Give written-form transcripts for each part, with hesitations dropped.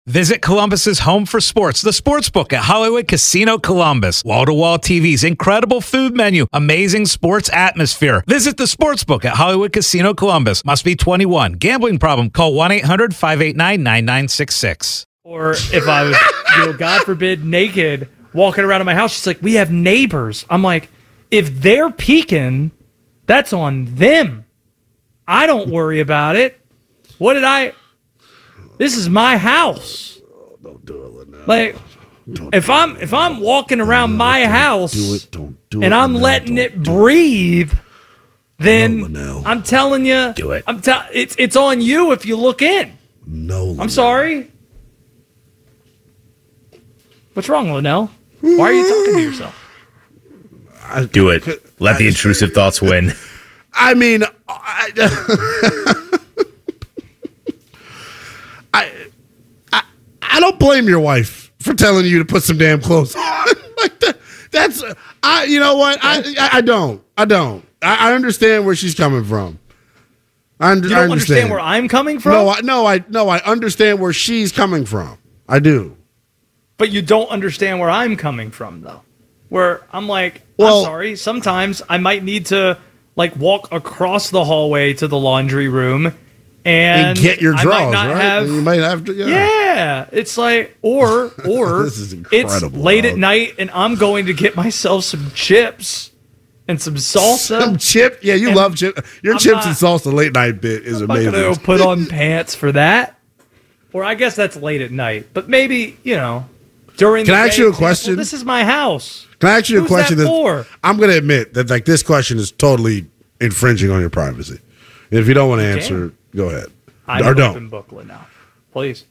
Visit Columbus's home for sports, the Sportsbook at Hollywood Casino Columbus. Wall-to-wall TVs, incredible food menu, amazing sports atmosphere. Visit the Sportsbook at Hollywood Casino Columbus. Must be 21. Gambling problem? Call 1-800-589-9966. Or if I was, God forbid, naked, walking around in my house, she's like, we have neighbors. I'm like, if they're peeking, that's on them. I don't worry about it. This is my house. Don't do it, Linnell. Like, if I'm walking around my house don't do it, and I'm Linnell. letting Don't it breathe, then Linnell. I'm telling you, Do it. It's on you if you look in. No, Linnell. I'm sorry. What's wrong, Linnell? Why are you talking to yourself? Do it. Let the intrusive thoughts win. I mean, I don't blame your wife for telling you to put some damn clothes on. Like that's you know what? I don't. I understand where she's coming from. I You don't understand where I'm coming from? No, I understand where she's coming from. I do. But you don't understand where I'm coming from, though. Where I'm like, Well- I'm sorry, sometimes I might need to like walk across the hallway to the laundry room and get your I drawers, might not right? have, You might have to. yeah, it's like, or This is it's incredible, late at Rob. night and I'm going to get myself some chips and some salsa. Some chip. Yeah, you And love chip. Your I'm chips not- and salsa late night bit is I'm not amazing. gonna go put on pants for that. Or I guess that's late at night. But maybe, during Can the I ask day, you a example, question? This is my house. Can I ask you a Who's question? that for? I'm going to admit that like this question is totally infringing on your privacy. If you don't want to answer, go ahead. I'm or an don't. open booklet now. Please.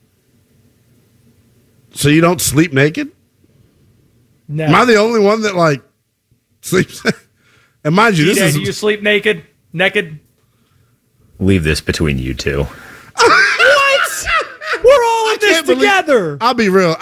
So you don't sleep naked? No. Am I the only one that like sleeps? And mind you, this D-Day, is do you sleep naked? Naked? Leave this between you two. What? We're all in this can't believe- together. I'll be real.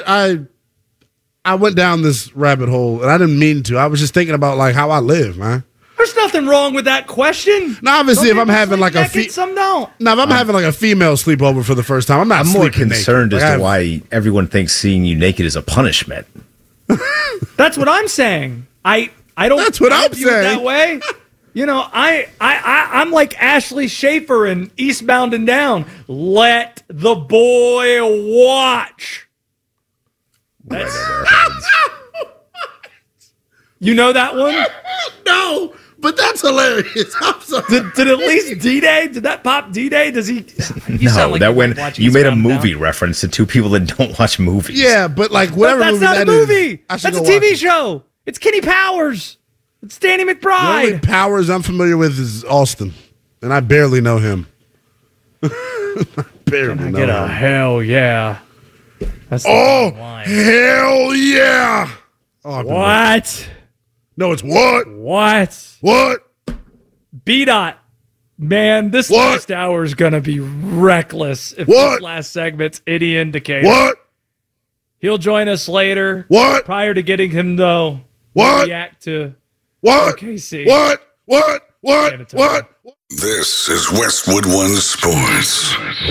I went down this rabbit hole and I didn't mean to. I was just thinking about like how I live, man. There's nothing wrong with that question. Now, obviously, Some if I'm people having sleep like a naked, some don't. now if I'm having like a female sleepover for the first time, I'm not. I'm more sleeping concerned naked. as Like, to why everyone thinks seeing you naked is a punishment. That's what I'm saying. I don't. That's what I'm view it saying. that way. I'm like Ashley Schaefer in Eastbound and Down. Let the boy watch. You know that one? No, but that's hilarious. I'm sorry. Did at least D-Day? Did that pop D-Day? Does he? You No, sound like that you when like watching you made a Eastbound and movie Down. reference to two people that don't watch movies. Yeah, but like But whatever that's movie not a that is, movie. I should That's a go watch TV it. show. It's Kenny Powers. It's Danny The only McBride. Powers I'm familiar with is Austin, and I barely know him. barely know Get a him. hell yeah. That's the Oh, bottom line. hell yeah! Oh, I've been waiting. What? No, it's what? What? What? B-Dot. Man, this What? last hour is going to be reckless if What? this last segment's any indicator. What? He'll join us later. What? Prior to getting him, though, What? react to What? OKC. What? What? What? Sanitary. What? This is Westwood One Sports.